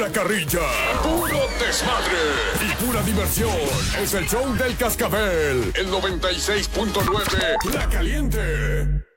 pura carrilla, puro desmadre y pura diversión. Es el show del Cascabel, el 96.9, La Caliente.